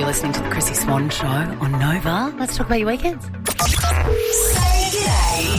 You're listening to the Chrissy Swan Show on Nova. Let's talk about your weekends. Say g'day.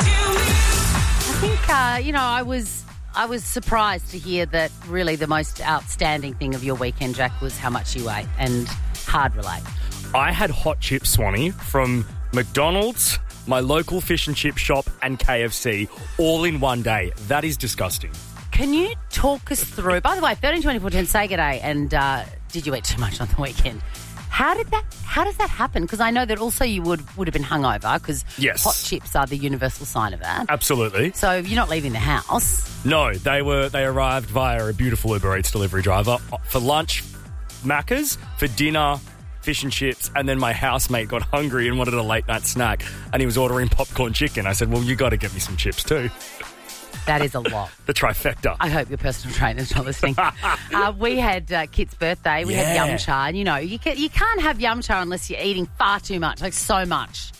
I think, I was surprised to hear that really the most outstanding thing of your weekend, Jack, was how much you ate, and hard relate. I had hot chips, Swanee, from McDonald's, my local fish and chip shop, and KFC all in one day. That is disgusting. Can you talk us through, by the way, 13 24 10, say g'day, and did you eat too much on the weekend? How does that happen? Because I know that also you would have been hungover because Yes. hot chips are the universal sign of that. Absolutely. So you're not leaving the house. No, they arrived via a beautiful Uber Eats delivery driver. For lunch, Macca's. For dinner, fish and chips. And then my housemate got hungry and wanted a late night snack. And he was ordering popcorn chicken. I said, well, you got to get me some chips too. That is a lot. The trifecta. I hope your personal trainer's not listening. We had Kit's birthday. We had yum cha. And, you can't have yum cha unless you're eating far too much, like so much.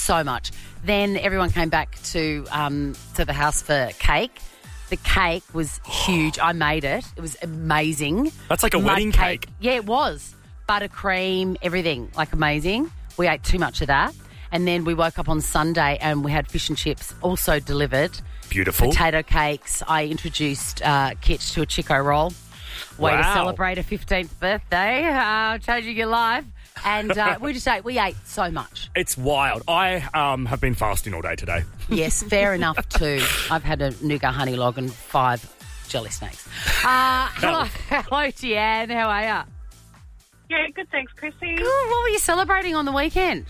Then everyone came back to the house for cake. The cake was huge. I made it. It was amazing. That's like a Mud wedding cake. Yeah, it was. Buttercream, everything, like amazing. We ate too much of that. And then we woke up on Sunday and we had fish and chips also delivered. Beautiful. Potato cakes. I introduced Kit to a Chico roll. Way to Wow. celebrate a 15th birthday. Changing your life. And we ate so much. It's wild. I have been fasting all day today. Yes, fair enough too. I've had a nougat honey log and 5 jelly snakes. Hello, Deanne. How are you? Yeah, good, thanks, Chrissy. Good. What were you celebrating on the weekend?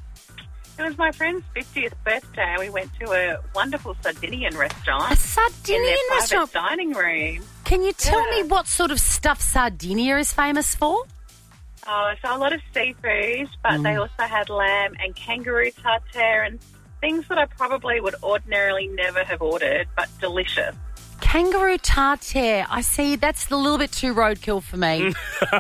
It was my friend's 50th birthday and we went to a wonderful Sardinian restaurant. A Sardinian in their private restaurant? dining room. Can you tell Yeah. me what sort of stuff Sardinia is famous for? Oh, so a lot of seafood, but they also had lamb and kangaroo tartare and things that I probably would ordinarily never have ordered, but delicious. Kangaroo tartare. I see. That's a little bit too roadkill for me.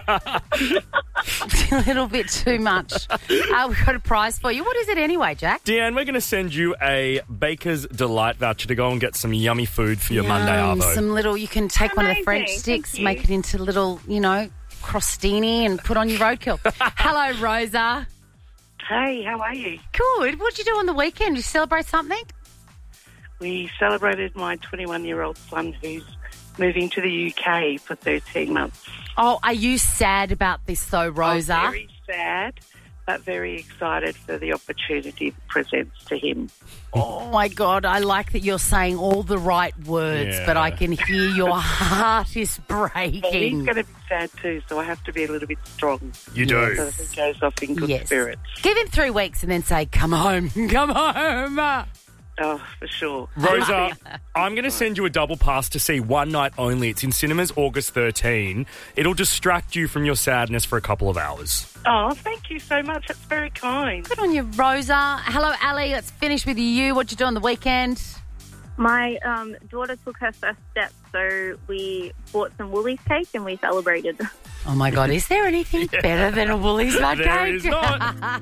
A little bit too much. We've got a prize for you. What is it anyway, Jack? Deanne, we're going to send you a Baker's Delight voucher to go and get some yummy food for your Monday arvo. Some little, you can take one of the Amazing, French thank sticks, you. make it into little, crostini and put on your roadkill. Hello, Rosa. Hey, how are you? Good. What'd you do on the weekend? Did you celebrate something? We celebrated my 21-year-old son who's moving to the UK for 13 months. Oh, are you sad about this though, Rosa? I'm very sad, but very excited for the opportunity it presents to him. Oh, my God. I like that you're saying all the right words, Yeah. but I can hear your heart is Well, he's breaking. going to be sad too, so I have to be a little bit strong. You do. So that he goes off in good Yes. spirits. Give him 3 weeks and then say, come home, come home. Oh, for sure. Rosa, I'm going to send you a double pass to see One Night Only. It's in cinemas August 13. It'll distract you from your sadness for a couple of hours. Oh, thank you so much. That's very kind. Good on you, Rosa. Hello, Ali. Let's finish with you. What'd you do on the weekend? My daughter took her first step, so we bought some Woolies cake and we celebrated. Oh, my God. Is there anything better than a Woolies mug There cake? is not.